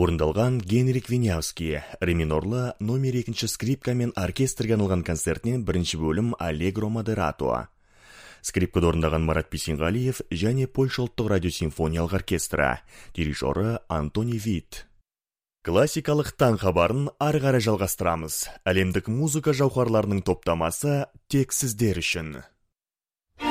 орындалған Генрик Винявский, ре минорлы номер 2 скрипка мен оркестрге арналған концертінен бірінші бөлім Allegro Moderato. Скрипкада орындаған Марат Бейсенғалиев және Польша ұлттық радиосимфониялық оркестрі, дирижері Антони Вит. Классикалық таң хабарын ары қарай жалғастырамыз. Әлемдік музыка жауһарларының топтамасы тек сіздер үшін.